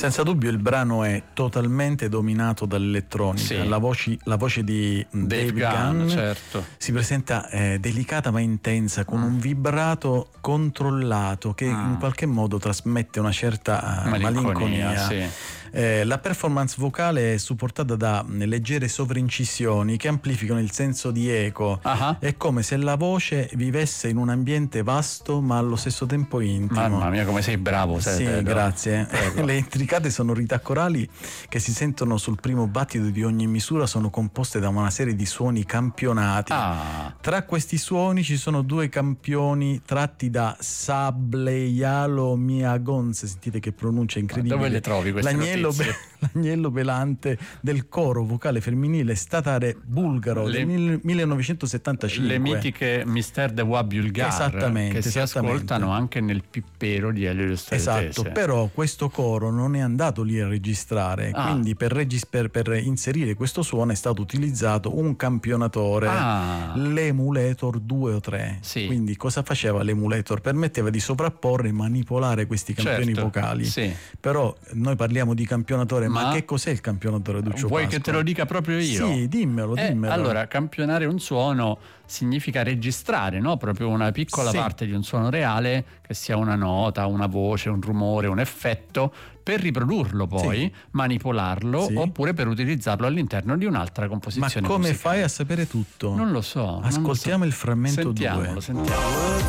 Senza dubbio il brano è totalmente dominato dall'elettronica. Sì. La voce di Dave Gunn, certo. si presenta delicata ma intensa, con un vibrato controllato che in qualche modo trasmette una certa malinconia. Sì. La performance vocale è supportata da leggere sovraincisioni che amplificano il senso di eco. È come se la voce vivesse in un ambiente vasto ma allo stesso tempo intimo. Mamma mia, come sei bravo. Sì, grazie. Le intricate sonorità corali che si sentono sul primo battito di ogni misura sono composte da una serie di suoni campionati. Tra questi suoni ci sono 2 campioni tratti da Sableyalo Miagons. Sentite che pronuncia incredibile. Dove le trovi queste notizie? L'agnello pelante del coro vocale femminile statare bulgaro del 1975. Le mitiche Mister de Wa Bulgar, esattamente, che si ascoltano anche nel pippero di Elio Stradese. Esatto, però questo coro non è andato lì a registrare, quindi per inserire questo suono è stato utilizzato un campionatore, l'Emulator 2 o 3. Sì. Quindi cosa faceva l'Emulator? Permetteva di sovrapporre e manipolare questi campioni vocali. Sì. Però noi parliamo di campionatore, ma che cos'è il campionatore, Duccio Vuoi Pasqua? che te lo dica proprio io? Sì, dimmelo. Allora, campionare un suono significa registrare, no? Proprio una piccola parte di un suono reale, che sia una nota, una voce, un rumore, un effetto, per riprodurlo poi, manipolarlo, oppure per utilizzarlo all'interno di un'altra composizione. Ma come musicale. fai a sapere tutto? Non lo so. Ascoltiamo il frammento 2. Sentiamolo.